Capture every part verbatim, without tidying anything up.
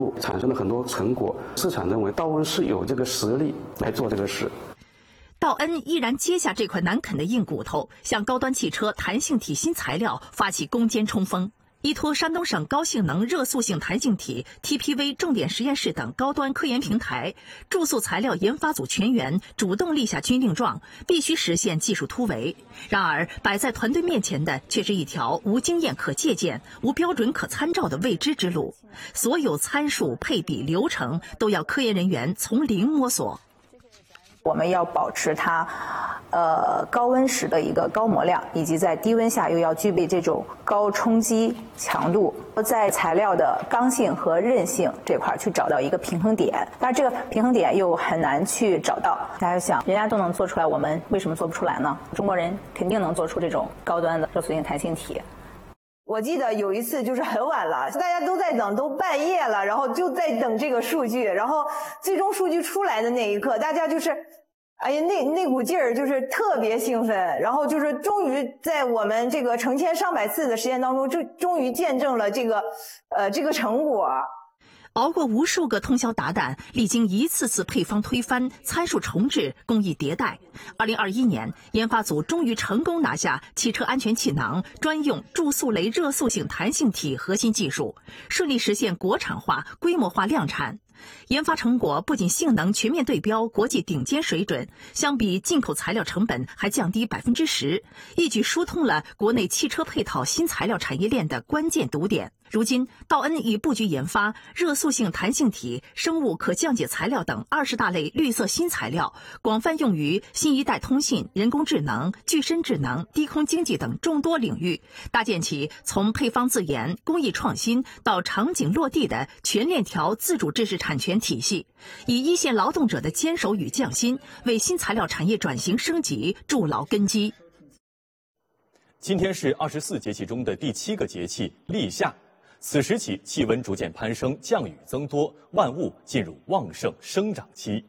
产生了很多成果，市场认为道恩是有这个实力来做这个事。 道恩依然接下这块难啃的硬骨头，向高端汽车弹性体新材料发起攻坚冲锋。依托山东省高性能热塑性弹性体 T P V 重点实验室等高端科研平台，注塑材料研发组全员主动立下军令状，必须实现技术突围。然而，摆在团队面前的却是一条无经验可借鉴、无标准可参照的未知之路。所有参数、配比、流程都要科研人员从零摸索。 我们要保持它，呃，高温时的一个高模量，以及在低温下又要具备这种高冲击强度，在材料的刚性和韧性这块去找到一个平衡点。但是这个平衡点又很难去找到。大家想，人家都能做出来，我们为什么做不出来呢？中国人肯定能做出这种高端的热塑性弹性体。 我记得有一次就是很晚了，大家都在等，都半夜了，然后就在等这个数据，然后最终数据出来的那一刻，大家就是，哎呀，那那股劲儿就是特别兴奋，然后就是终于在我们这个成千上百次的实验当中，就终于见证了这个，呃，这个成果。 熬过无数个通宵达旦，历经一次次配方推翻、参数重置、工艺迭代，二零二一年，研发组终于成功拿下汽车安全气囊专用注塑类热塑性弹性体核心技术，顺利实现国产化、规模化量产。研发成果不仅性能全面对标国际顶尖水准，相比进口材料成本还降低百分之十，一举疏通了国内汽车配套新材料产业链的关键堵点。如今，道恩已布局研发热塑性弹性体、生物可降解材料等二十大类绿色新材料，广泛用于新一代通信、人工智能、具身智能、低空经济等众多领域，搭建起从配方自研、工艺创新到场景落地的全链条自主知识产权体系，以一线劳动者的坚守与匠心，为新材料产业转型升级筑牢根基。 今天是二十四节气中的第七个节气立夏。此时起，气温逐渐攀升，降雨增多，万物进入旺盛生长期。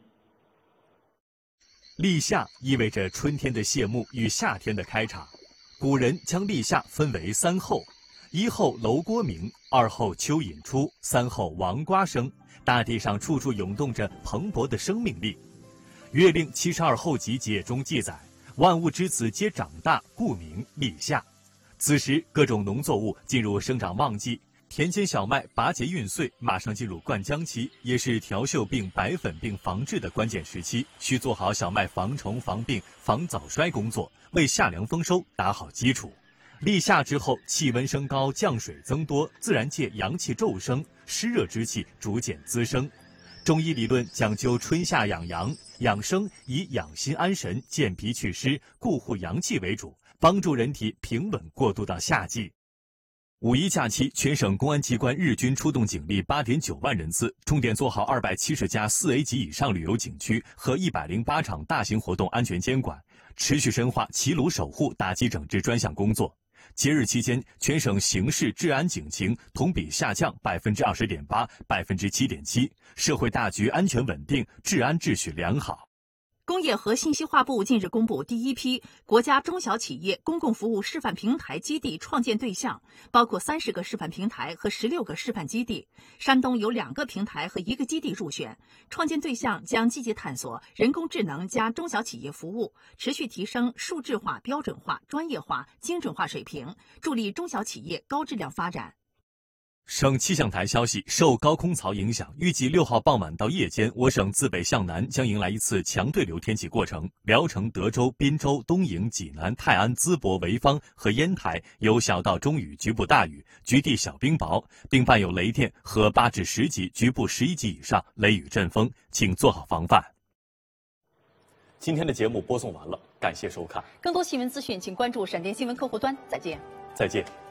立夏意味着春天的谢幕与夏天的开场。古人将立夏分为三候：一候楼郭鸣，二候蚯蚓出，三候王瓜生。大地上处处涌动着蓬勃的生命力。《月令七十二候集解》中记载，万物之子皆长大，故名立夏。此时，各种农作物进入生长旺季。田间小麦拔节孕穗，马上进入灌浆期，也是条锈病、白粉病防治的关键时期，需做好小麦防虫、防病、防早衰工作，为夏粮丰收打好基础。立夏之后，气温升高，降水增多，自然界阳气骤升，湿热之气逐渐滋生。中医理论讲究春夏养阳，养生以养心安神、健脾祛湿、固护阳气为主，帮助人体平稳过渡到夏季。五一假期，全省公安机关日均出动警力八点九万人次，重点做好二百七十家四 A 级以上旅游景区和一百零八场大型活动安全监管，持续深化齐鲁守护打击整治专项工作。节日期间，全省刑事治安警情同比下降百分之二十点八、百分之七点七，社会大局安全稳定，治安秩序良好。 工业和信息化部近日公布第一批国家中小企业公共服务示范平台基地创建对象，包括三十个示范平台和十六个示范基地。山东有两个平台和一个基地入选，创建对象将积极探索人工智能加中小企业服务，持续提升数字化、标准化、专业化、精准化水平，助力中小企业高质量发展。 省气象台消息，受高空槽影响，预计六号傍晚到夜间，我省自北向南将迎来一次强对流天气过程。聊城、德州、滨州、东营、济南、泰安、淄博、潍坊和烟台有小到中雨，局部大雨，局地小冰雹，并伴有雷电和八至十级、局部十一级以上雷雨阵风，请做好防范。 今天的节目播送完了，感谢收看。 更多新闻资讯，请关注闪电新闻客户端。再见。 再见。